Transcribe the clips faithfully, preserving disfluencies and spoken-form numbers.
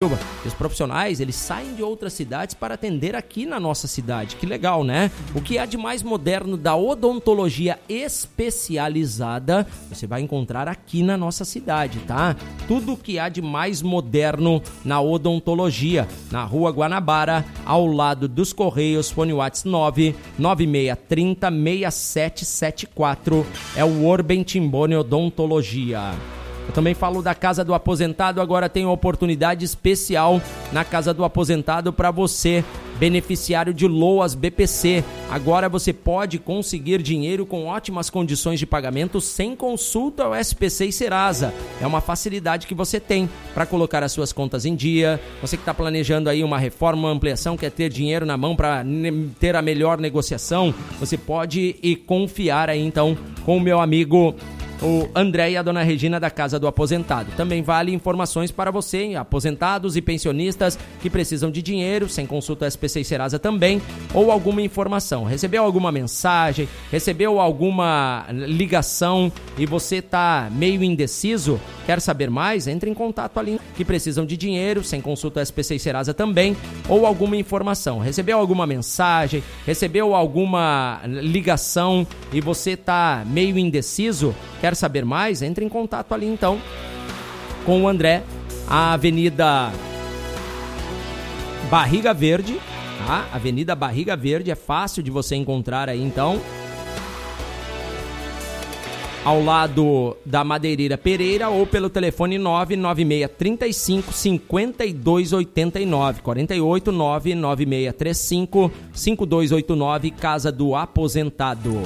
comigo? Os profissionais, eles saem de outras cidades para atender aqui na nossa cidade. Que legal, né? O que há de mais moderno da odontologia especializada, você vai encontrar aqui na nossa cidade, tá? Tudo o que há de mais moderno na odontologia, na Rua Guanabara, ao lado dos Correios, fone WhatsApp nove nove seis três zero seis sete sete quatro, é o Orben Timbone Odontologia. Eu também falo da Casa do Aposentado, agora tem uma oportunidade especial na Casa do Aposentado para você, beneficiário de Loas B P C. Agora você pode conseguir dinheiro com ótimas condições de pagamento sem consulta ao S P C e Serasa. É uma facilidade que você tem para colocar as suas contas em dia. Você que está planejando aí uma reforma, uma ampliação, quer ter dinheiro na mão para ter a melhor negociação, você pode e confiar aí então com o meu amigo o André e a dona Regina da Casa do Aposentado. Também vale informações para você, aposentados e pensionistas que precisam de dinheiro, sem consulta S P C e Serasa também, ou alguma informação. Recebeu alguma mensagem, recebeu alguma ligação e você está meio indeciso, quer saber mais? Entre em contato ali, que precisam de dinheiro, sem consulta S P C e Serasa também, ou alguma informação. Recebeu alguma mensagem, recebeu alguma ligação e você está meio indeciso, quer saber mais? Entre em contato ali então com o André, a Avenida Barriga Verde, tá? Avenida Barriga Verde, é fácil de você encontrar aí então, ao lado da Madeireira Pereira, ou pelo telefone nove nove seis três cinco cinco dois oito nove, quarenta e oito nove nove seis três cinco cinco dois oito nove, Casa do Aposentado.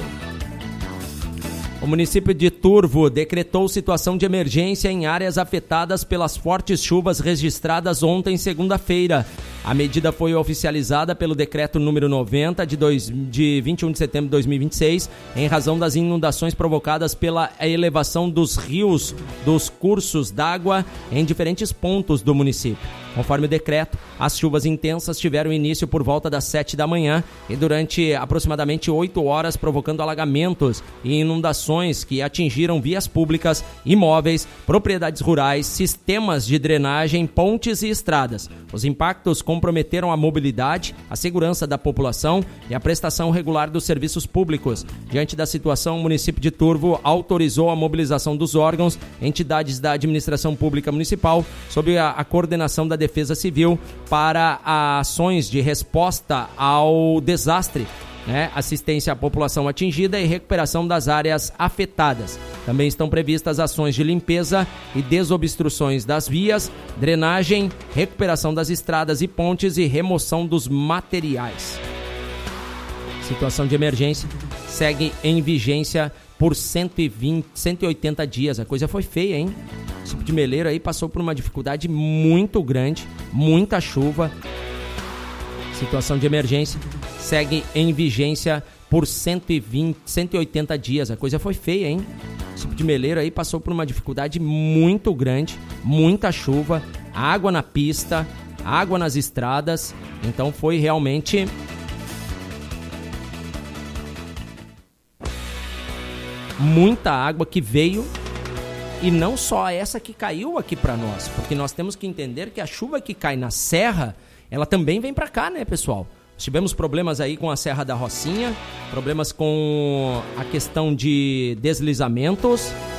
O município de Turvo decretou situação de emergência em áreas afetadas pelas fortes chuvas registradas ontem, segunda-feira. A medida foi oficializada pelo decreto número noventa de, dois, de vinte e um de setembro de dois mil e vinte e seis, em razão das inundações provocadas pela elevação dos rios, dos cursos d'água em diferentes pontos do município. Conforme o decreto, as chuvas intensas tiveram início por volta das sete da manhã e durante aproximadamente oito horas, provocando alagamentos e inundações que atingiram vias públicas, imóveis, propriedades rurais, sistemas de drenagem, pontes e estradas. Os impactos comprometeram a mobilidade, a segurança da população e a prestação regular dos serviços públicos. Diante da situação, o município de Turvo autorizou a mobilização dos órgãos, entidades da administração pública municipal, sob a, a coordenação da Defesa Civil, para ações de resposta ao desastre, né? Assistência à população atingida e recuperação das áreas afetadas. Também estão previstas ações de limpeza e desobstruções das vias, drenagem, recuperação das estradas e pontes e remoção dos materiais. Situação de emergência segue em vigência por cento e vinte, cento e oitenta dias. A coisa foi feia, hein? O município de Meleiro aí passou por uma dificuldade muito grande, muita chuva. Situação de emergência segue em vigência por cento e vinte, cento e oitenta dias. A coisa foi feia, hein? O município de Meleiro aí passou por uma dificuldade muito grande, muita chuva, água na pista, água nas estradas. Então foi realmente muita água que veio, e não só essa que caiu aqui para nós, porque nós temos que entender que a chuva que cai na serra, ela também vem para cá, né, pessoal? Tivemos problemas aí com a Serra da Rocinha, problemas com a questão de deslizamentos,